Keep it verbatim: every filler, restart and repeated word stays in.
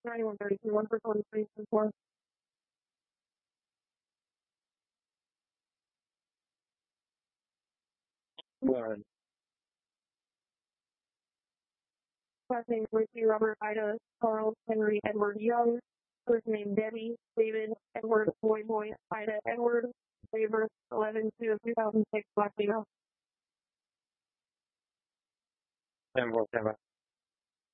ninety-one thirty-two, one for twenty-three, four. One. Last name Ricky, Robert, Ida, Charles, Henry, Edward, Young. First name Debbie, David, Edward, Boy, Boy, Ida, Edward. Favor, eleven two of two thousand six, black female. ten four seven.